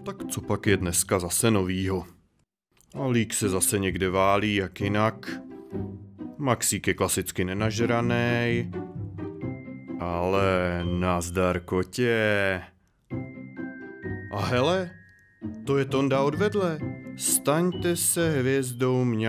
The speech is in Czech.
Tak co pak je dneska zase novýho? Alík se zase někde válí, jak jinak. Maxík je klasicky nenažranej. Ale nazdar kotě. A hele, to je Tonda odvedle. Staňte se hvězdou mě.